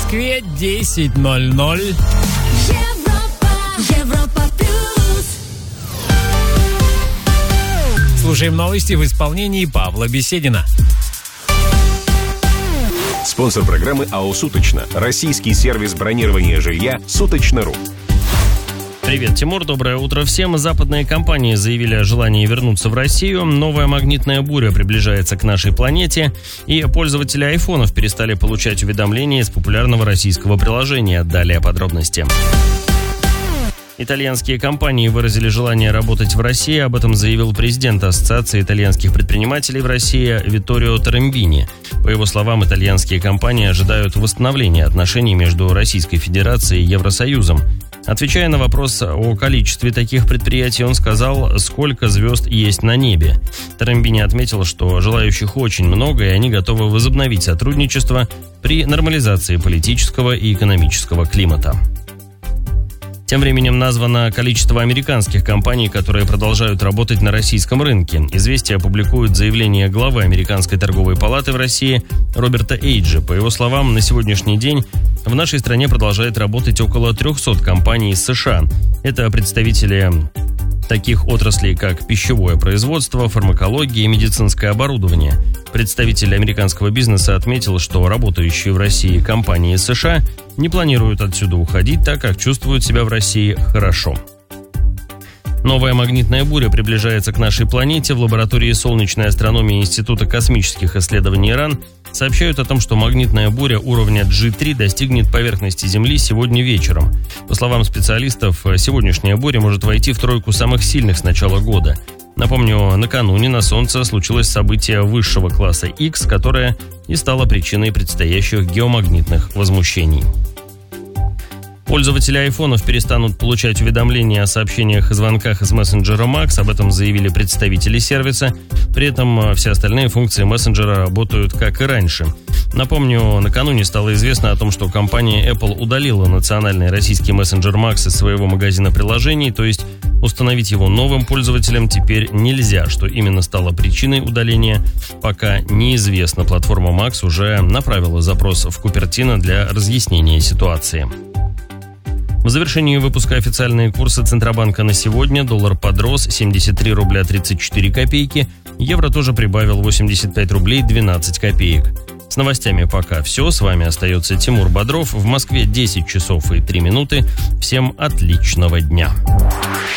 Москве 10:00. Европа плюс. Слушаем новости в исполнении Павла Беседина. Спонсор программы АО «Суточно». Российский сервис бронирования жилья «Суточно.ру». Привет, Тимур, доброе утро всем. Западные компании заявили о желании вернуться в Россию. Новая магнитная буря приближается к нашей планете, и пользователи айфонов перестали получать уведомления из популярного российского приложения. Далее подробности. Итальянские компании выразили желание работать в России. Об этом заявил президент Ассоциации итальянских предпринимателей в России Витторио Тарамбини. По его словам, итальянские компании ожидают восстановления отношений между Российской Федерацией и Евросоюзом. Отвечая на вопрос о количестве таких предприятий, он сказал, сколько звезд есть на небе. Тарамбини отметил, что желающих очень много, и они готовы возобновить сотрудничество при нормализации политического и экономического климата. Тем временем названо количество американских компаний, которые продолжают работать на российском рынке. «Известия» публикует заявление главы Американской торговой палаты в России Роберта Эйджа. По его словам, на сегодняшний день в нашей стране продолжает работать около 300 компаний из США. Это представители таких отраслей, как пищевое производство, фармакология и медицинское оборудование. Представитель американского бизнеса отметил, что работающие в России компании из США не планируют отсюда уходить, так как чувствуют себя в России хорошо. Новая магнитная буря приближается к нашей планете. В лаборатории солнечной астрономии Института космических исследований РАН сообщают о том, что магнитная буря уровня G3 достигнет поверхности Земли сегодня вечером. По словам специалистов, сегодняшняя буря может войти в тройку самых сильных с начала года. Напомню, накануне на Солнце случилось событие высшего класса X, которое и стало причиной предстоящих геомагнитных возмущений. Пользователи айфонов перестанут получать уведомления о сообщениях и звонках из мессенджера Max. Об этом заявили представители сервиса. При этом все остальные функции мессенджера работают как и раньше. Напомню, накануне стало известно о том, что компания Apple удалила национальный российский мессенджер Max из своего магазина приложений, то есть установить его новым пользователям теперь нельзя. Что именно стало причиной удаления, пока неизвестно. Платформа Max уже направила запрос в Купертино для разъяснения ситуации. В завершении выпуска официальные курсы Центробанка на сегодня. Доллар подрос 73 рубля 34 копейки. Евро тоже прибавил 85 рублей 12 копеек. С новостями пока все. С вами остается Тимур Бодров. В Москве 10 часов и 3 минуты. Всем отличного дня.